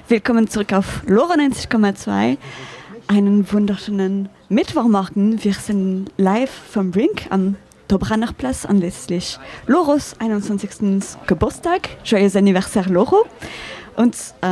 Willkommen zurück auf Lora 90,2. Einen wunderschönen Mittwochmorgen. Wir sind live vom Brink am Dobranachplatz anlässlich Loros 21. Geburtstag. Joyeux Anniversaire Loro. Und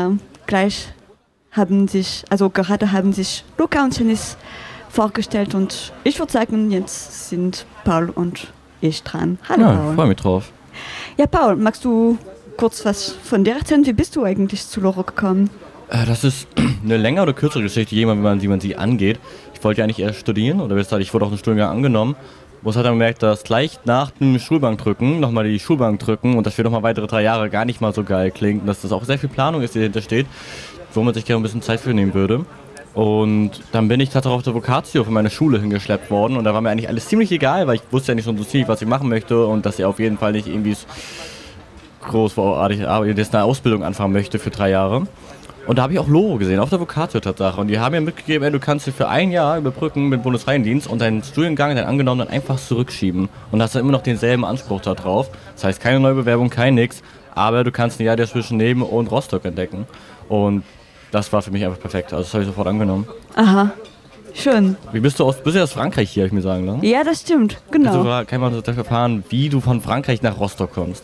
gerade haben sich Luca und Janice vorgestellt und ich würde sagen, jetzt sind Paul und ich dran. Hallo Ja, Paul. Ich freue mich drauf. Ja, Paul, magst du kurz was von dir erzählen? Wie bist du eigentlich zu Loro gekommen? Das ist eine längere oder kürzere Geschichte, wie man sie angeht. Ich wollte ja eigentlich erst studieren, oder ich wurde auf den Studiengang angenommen. Muss halt dann gemerkt, dass gleich nach dem Schulbank-Drücken nochmal die Schulbank drücken und das für nochmal weitere 3 Jahre gar nicht mal so geil klingt. Und dass das auch sehr viel Planung ist, die dahinter steht, wo man sich gerne ein bisschen Zeit für nehmen würde. Und dann bin ich tatsächlich auf der Vocatio von meiner Schule hingeschleppt worden und da war mir eigentlich alles ziemlich egal, weil ich wusste ja nicht schon so ziemlich, was ich machen möchte und dass ich auf jeden Fall nicht irgendwie großartig jetzt eine Ausbildung anfangen möchte für 3 Jahre. Und da habe ich auch Loro gesehen, auf der Vocatio-Tatsache. Und die haben mir mitgegeben, ey, du kannst dir für 1 Jahr überbrücken mit Bundesfreiendienst und deinen Studiengang, deinen angenommenen, einfach zurückschieben. Und hast dann immer noch denselben Anspruch da drauf. Das heißt, keine Neubewerbung, kein nix. Aber du kannst ein Jahr dazwischen Nehmen und Rostock entdecken. Und das war für mich einfach perfekt. Also das habe ich sofort angenommen. Aha, schön. Wie bist du aus Frankreich hier, hab ich mir sagen lassen? Ja, das stimmt, genau. Kann man dafür erfahren, wie du von Frankreich nach Rostock kommst?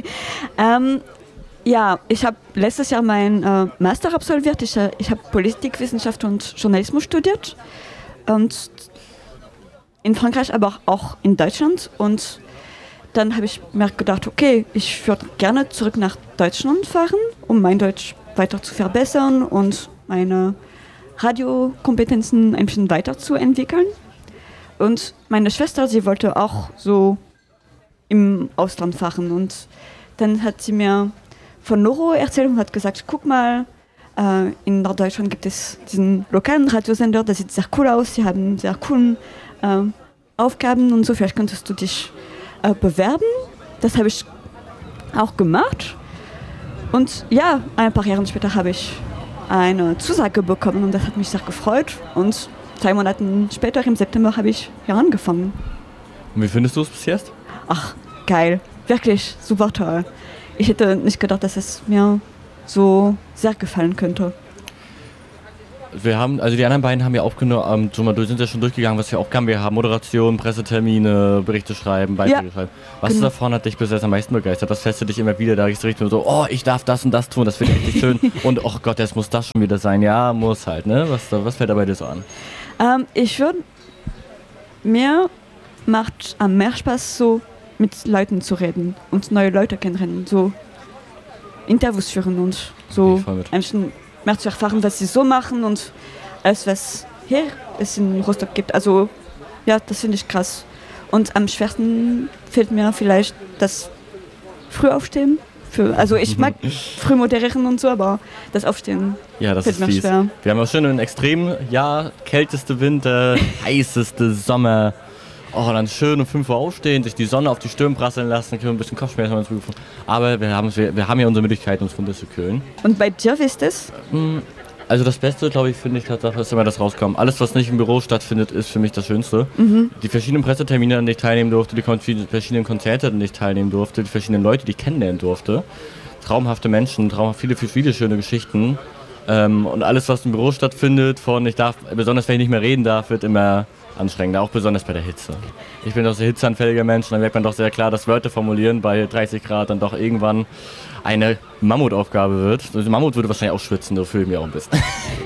Ja, ich habe letztes Jahr meinen Master absolviert. Ich habe Politikwissenschaft und Journalismus studiert. Und in Frankreich, aber auch in Deutschland. Und dann habe ich mir gedacht, okay, ich würde gerne zurück nach Deutschland fahren, um mein Deutsch weiter zu verbessern und meine Radiokompetenzen ein bisschen weiterzuentwickeln. Und meine Schwester, sie wollte auch so im Ausland fahren. Und dann hat sie mir von Loro erzählt und hat gesagt, guck mal, in Norddeutschland gibt es diesen lokalen Radiosender, der sieht sehr cool aus, sie haben sehr coole Aufgaben und so, vielleicht könntest du dich bewerben. Das habe ich auch gemacht. Und ja, ein paar Jahre später habe ich eine Zusage bekommen und das hat mich sehr gefreut. Und 3 Monate später, im September, habe ich hier angefangen. Und wie findest du es bis jetzt? Ach, geil. Wirklich super toll. Ich hätte nicht gedacht, dass es mir so sehr gefallen könnte. Die anderen beiden haben ja aufgenommen, sind ja schon durchgegangen, was für Aufgaben wir haben. Moderation, Pressetermine, Berichte schreiben, Beiträge schreiben. Was davon hat dich bis jetzt am meisten begeistert? Was fährst du dich immer wieder? Da ist richtig so, oh, ich darf das und das tun, das finde ich richtig schön. Und, oh Gott, jetzt muss das schon wieder sein. Ja, muss halt, ne? Was fällt da bei dir so an? Mir macht am mehr Spaß, so mit Leuten zu reden und neue Leute kennenlernen, so Interviews führen und so Menschen mehr zu erfahren, was sie so machen und alles, was hier es in Rostock gibt. Also ja, das finde ich krass. Und am schwersten fehlt mir vielleicht das Frühaufstehen. Also ich mag früh moderieren und so, aber das Aufstehen fällt mir schwer. Wir haben auch schon einen extremen kälteste Winter, heißeste Sommer. Oh, dann schön um 5 Uhr aufstehen, sich die Sonne auf die Stirn prasseln lassen, können wir ein bisschen Kopfschmerzen. Aber wir haben ja unsere Möglichkeiten, uns von das zu kühlen. Und bei dir, wie ist das? Also das Beste, glaube ich, finde ich tatsächlich, ist immer das Rauskommen. Alles, was nicht im Büro stattfindet, ist für mich das Schönste. Die verschiedenen Pressetermine, an denen ich teilnehmen durfte, die verschiedenen Konzerte, an denen ich teilnehmen durfte, die verschiedenen Leute, die ich kennenlernen durfte. Traumhafte Menschen, viele schöne Geschichten. Und alles, was im Büro stattfindet, besonders wenn ich nicht mehr reden darf, wird immer anstrengender, auch besonders bei der Hitze. Ich bin doch sehr hitzeanfälliger Mensch und dann merkt man doch sehr klar, dass Wörter formulieren bei 30 Grad dann doch irgendwann eine Mammutaufgabe wird. Also Mammut würde wahrscheinlich auch schwitzen, so fühle ich mich auch ein bisschen.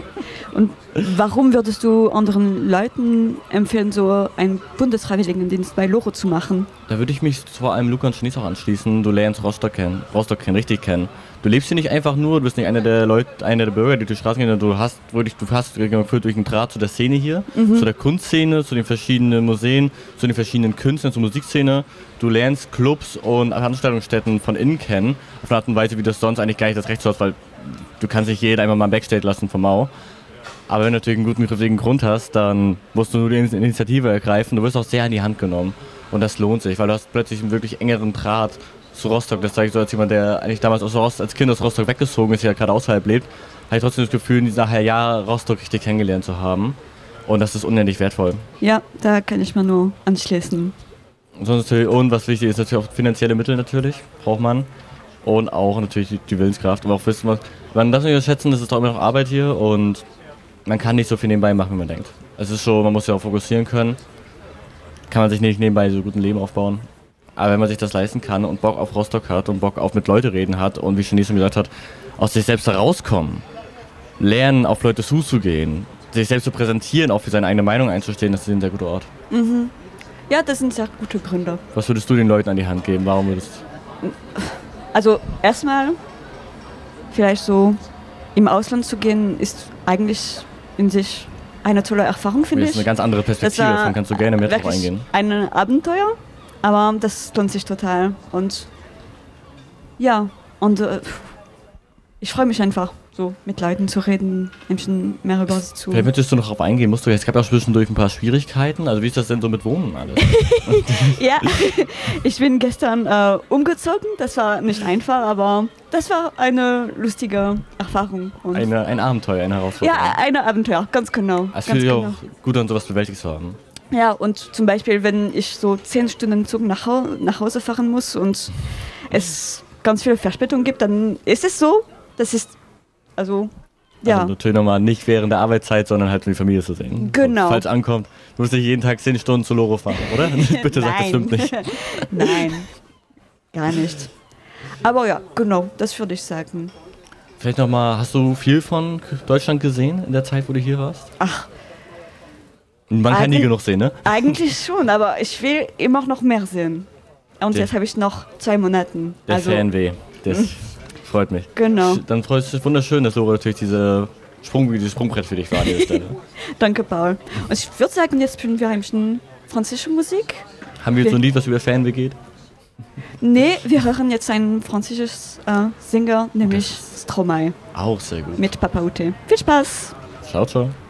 Und warum würdest du anderen Leuten empfehlen, so einen Bundesfreiwilligendienst bei Loro zu machen? Da würde ich mich vor allem Luca und Janice auch anschließen. Du lernst Rostock richtig kennen. Du lebst hier nicht einfach nur, du bist nicht einer der Bürger, die durch die Straßen gehen, du hast geführt durch einen Draht zu der Szene hier, zu der Kunstszene, zu den verschiedenen Museen, zu den verschiedenen Künstlern, zur Musikszene. Du lernst Clubs und Veranstaltungsstätten von innen kennen, auf eine Art und Weise, wie das sonst eigentlich gar nicht das Recht hast, weil du kannst nicht jeden einfach mal Backstage lassen vom Mau. Aber wenn du natürlich einen guten richtigen Grund hast, dann musst du nur die Initiative ergreifen. Du wirst auch sehr in die Hand genommen. Und das lohnt sich, weil du hast plötzlich einen wirklich engeren Draht zu Rostock. Das zeige ich so als jemand, der eigentlich damals als Kind aus Rostock weggezogen ist, der gerade außerhalb lebt. Habe ich trotzdem das Gefühl, in dieser Jahr Rostock richtig kennengelernt zu haben. Und das ist unendlich wertvoll. Ja, da kann ich mal nur anschließen. Und was wichtig ist, natürlich auch finanzielle Mittel natürlich, braucht man. und auch natürlich die Willenskraft. Aber auch wissen, man darf nicht unterschätzen, das ist doch immer noch Arbeit hier und man kann nicht so viel nebenbei machen, wie man denkt. Es ist so, man muss ja auch fokussieren können. Kann man sich nicht nebenbei so gut ein Leben aufbauen. Aber wenn man sich das leisten kann und Bock auf Rostock hat und Bock auf mit Leute reden hat und wie Shanice schon gesagt hat, aus sich selbst herauskommen, lernen, auf Leute zuzugehen, sich selbst zu präsentieren, auch für seine eigene Meinung einzustehen, das ist ein sehr guter Ort. Mhm. Ja, das sind sehr gute Gründe. Was würdest du den Leuten an die Hand geben? Warum würdest du? Also erstmal, vielleicht so im Ausland zu gehen, ist eigentlich in sich eine tolle Erfahrung, finde ich. Das ist eine ganz andere Perspektive, davon kannst du gerne mehr drauf eingehen. Ein Abenteuer, aber das lohnt sich total. Und ja, und ich freue mich einfach, so mit Leuten zu reden, Menschen mehr über sie zu. Vielleicht möchtest du noch darauf eingehen, es gab ja auch zwischendurch ein paar Schwierigkeiten, also wie ist das denn so mit Wohnen alles? Ja, ich bin gestern umgezogen, das war nicht einfach, aber das war eine lustige Erfahrung. Und Ein Abenteuer, eine Herausforderung. Ja, ein Abenteuer, ganz genau. Es fühlt sich auch gut an, sowas bewältigt zu haben. Ja, und zum Beispiel, wenn ich so 10 Stunden Zug nach Hause fahren muss und es ganz viele Verspätungen gibt, dann ist es so, das ist, ja. Also natürlich nochmal nicht während der Arbeitszeit, sondern halt um die Familie zu sehen. Genau. Und falls es ankommt, du musst nicht jeden Tag 10 Stunden zu Loro fahren, oder? Bitte sag, das stimmt nicht. Nein, gar nicht. Aber ja, genau, das würde ich sagen. Vielleicht nochmal, hast du viel von Deutschland gesehen in der Zeit, wo du hier warst? Ach. Man kann nie genug sehen, ne? Eigentlich schon, aber ich will immer noch mehr sehen. Und jetzt habe ich noch 2 Monate. Der Fernweh, das freut mich. Genau. Dann freut es sich wunderschön, dass Loro natürlich dieses Sprungbrett für dich war an dieser Stelle. Danke, Paul. Und ich würde sagen, jetzt spielen wir ein bisschen französische Musik. Haben wir jetzt so ein Lied, was über Fernweh geht? Nee, wir hören jetzt einen französischen Sänger, nämlich Stromae. Auch sehr gut. Mit Papa Ute. Viel Spaß! Ciao, ciao.